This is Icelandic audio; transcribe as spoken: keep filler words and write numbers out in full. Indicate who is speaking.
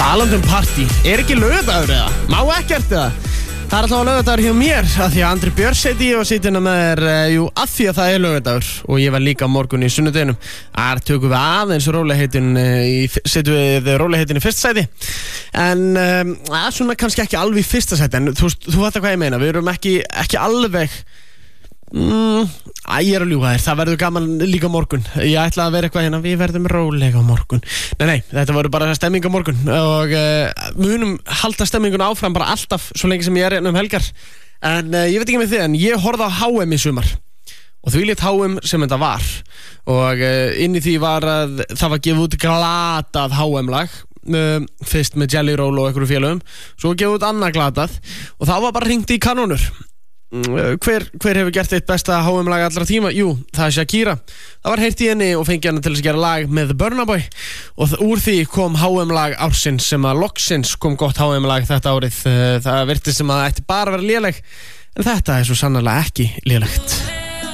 Speaker 1: Talandi um partí, er ekki laugardagur eða? Má ekkert eða? Það er alltaf laugardagur hjá mér af því að Andri Björns heiti ég og sittina með þér jú, af því að það er laugardagur og ég var líka á morgun í sunnudeginum. Þar tökum við aðeins rólegheitin í, setjum við rólegheitin í fyrsta sæti en um, að svona kannski ekki alveg í fyrsta sæti en þú, þú veit hvað ég meina, við erum ekki, ekki alveg Mm, að ég er að ljúga þér, það verður gaman líka á morgun. Ég ætla að vera eitthvað hérna, við verðum rólega á morgun. Nei, nei, þetta verður bara stemming á morgun og uh, munum halda stemmingun áfram bara alltaf svo lengi sem ég er hérna um helgar. En uh, ég veit ekki með þið, en ég horfði á H M í sumar og því lét H M sem þetta var og uh, inn í því var að það var gefið út glatað H M-lag uh, fyrst með Jelly Roll og einhverju félögum, svo gefið út annað glatað og það var bara hringt í kanónur. Hver, hver hefur gert eitt besta H M-lag allra tíma? Jú, það er Shakira. Það var heyrt í henni og fengi henni til að gera lag með Burna Boy og úr því kom H M-lag ársins sem að loksins kom gott H M-lag þetta árið. Það virtist sem að það ætti bara að vera léleg en þetta er svo sannarlega ekki lélegt.